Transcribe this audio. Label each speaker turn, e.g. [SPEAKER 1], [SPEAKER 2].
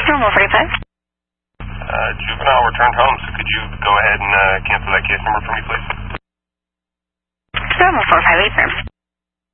[SPEAKER 1] Normal 45.
[SPEAKER 2] Juvenile returned home, so could you go ahead and cancel that case number for me, please?
[SPEAKER 1] Normal 458, sir.